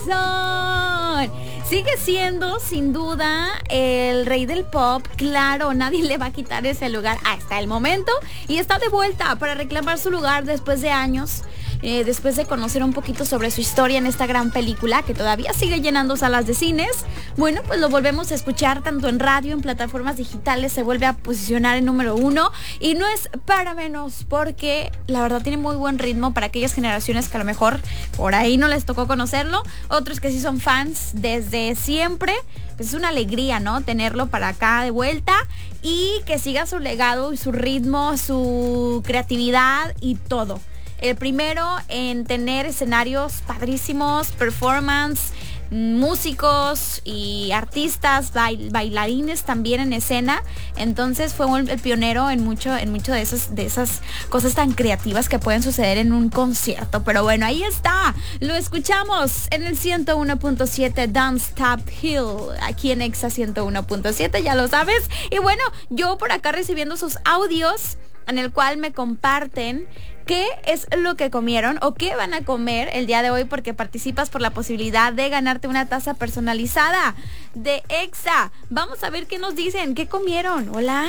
Jackson. Sigue siendo, sin duda, el rey del pop. Claro, nadie le va a quitar ese lugar hasta el momento. Y está de vuelta para reclamar su lugar después de años. Después de conocer un poquito sobre su historia en esta gran película que todavía sigue llenando salas de cines, bueno, pues lo volvemos a escuchar tanto en radio, en plataformas digitales, se vuelve a posicionar en número 1 y no es para menos porque la verdad tiene muy buen ritmo para aquellas generaciones que a lo mejor por ahí no les tocó conocerlo, otros que sí son fans desde siempre. Pues es una alegría, ¿no? Tenerlo para acá de vuelta y que siga su legado y su ritmo, su creatividad y todo. El primero en tener escenarios padrísimos, performance, músicos y artistas, bailarines también en escena. Entonces fue el pionero en mucho de esas cosas tan creativas que pueden suceder en un concierto. Pero bueno, ahí está. Lo escuchamos en el 101.7 Don't Stop Hill, aquí en Exa 101.7, ya lo sabes. Y bueno, yo por acá recibiendo sus audios en el cual me comparten qué es lo que comieron o qué van a comer el día de hoy, porque participas por la posibilidad de ganarte una taza personalizada de Exa. Vamos a ver qué nos dicen, qué comieron. Hola.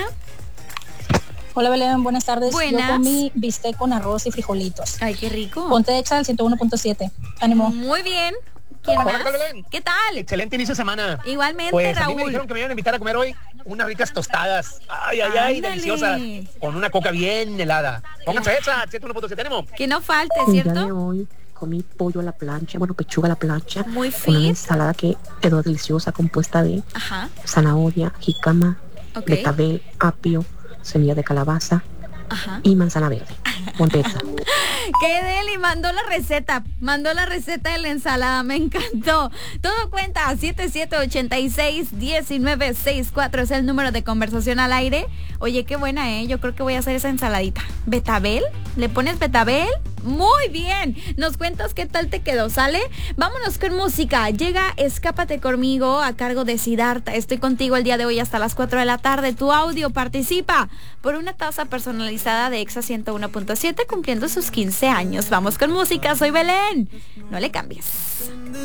Hola Belén, buenas tardes. Buenas. Yo comí bistec con arroz y frijolitos. Ay, qué rico. Ponte Exa al 101.7. Ánimo. Muy bien. ¿Quién más? Hola, Belén. ¿Qué tal? Excelente inicio de semana. Igualmente, pues, Raúl. a mí me dijeron que me iban a invitar a comer hoy unas ricas tostadas. Ay, Ándale. deliciosas. Con una coca bien helada. Pónganse esa, 101.7, ánimo. Que no falte, El día de ¿cierto? hoy comí pollo a la plancha, bueno, pechuga a la plancha. Muy Con una fit. ensalada que quedó deliciosa, compuesta de Ajá. zanahoria, jícama, Ok. betabel, apio, semilla de calabaza Ajá. y manzana verde. Ponte Exa. ¡Qué deli! Mandó la receta de la ensalada, me encantó. Todo cuenta, 7786-1964 es el número de conversación al aire. Oye, qué buena, yo creo que voy a hacer esa ensaladita. ¿Betabel? ¿Le pones betabel? Muy bien, nos cuentas qué tal te quedó, ¿sale? Vámonos con música. Llega Escápate conmigo a cargo de Siddhartha. Estoy contigo el día de hoy hasta las 4 de la tarde. Tu audio participa por una taza personalizada de Exa 101.7 cumpliendo sus 15 años. Vamos con música, soy Belén. No le cambies.